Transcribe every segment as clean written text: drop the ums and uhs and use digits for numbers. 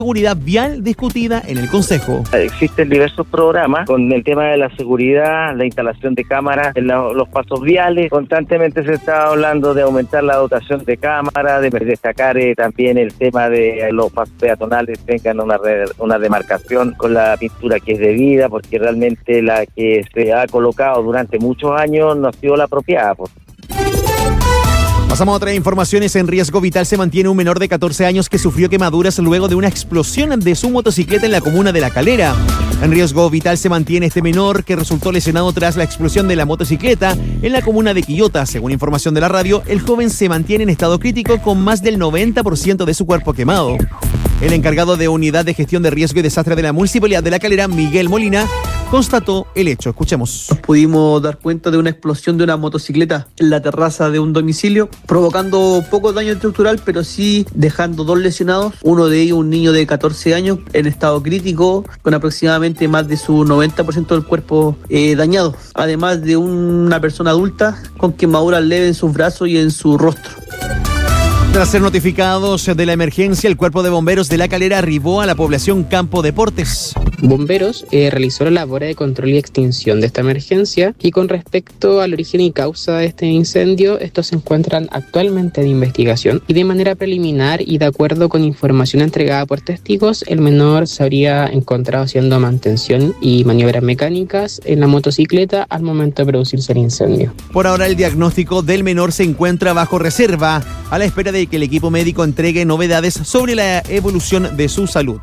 seguridad vial discutida en el Consejo. Existen diversos programas con el tema de la seguridad, la instalación de cámaras en los pasos viales. Constantemente se está hablando de aumentar la dotación de cámaras, de destacar también el tema de los pasos peatonales tengan una demarcación con la pintura que es debida, porque realmente la que se ha colocado durante muchos años no ha sido la apropiada. Pasamos a otras informaciones. En riesgo vital se mantiene un menor de 14 años que sufrió quemaduras luego de una explosión de su motocicleta en la comuna de La Calera. En riesgo vital se mantiene este menor que resultó lesionado tras la explosión de la motocicleta en la comuna de Quillota. Según información de la radio, el joven se mantiene en estado crítico con más del 90% de su cuerpo quemado. El encargado de Unidad de Gestión de Riesgo y Desastre de la Municipalidad de La Calera, Miguel Molina, constató el hecho. Escuchemos. Nos pudimos dar cuenta de una explosión de una motocicleta en la terraza de un domicilio, provocando poco daño estructural, pero sí dejando 2 lesionados. Uno de ellos, un niño de 14 años, en estado crítico, con aproximadamente más de su 90% del cuerpo dañado. Además de una persona adulta con quemaduras leves en sus brazos y en su rostro. Tras ser notificados de la emergencia, el Cuerpo de Bomberos de La Calera arribó a la población Campo Deportes. Bomberos realizó la labor de control y extinción de esta emergencia, y con respecto al origen y causa de este incendio, estos se encuentran actualmente en investigación, y de manera preliminar y de acuerdo con información entregada por testigos, el menor se habría encontrado haciendo mantención y maniobras mecánicas en la motocicleta al momento de producirse el incendio. Por ahora el diagnóstico del menor se encuentra bajo reserva, a la espera de que el equipo médico entregue novedades sobre la evolución de su salud.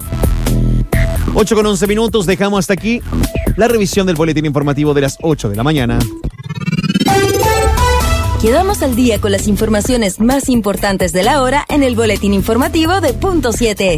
8:11, dejamos hasta aquí la revisión del boletín informativo de las 8 de la mañana. Quedamos al día con las informaciones más importantes de la hora en el boletín informativo de Punto 7.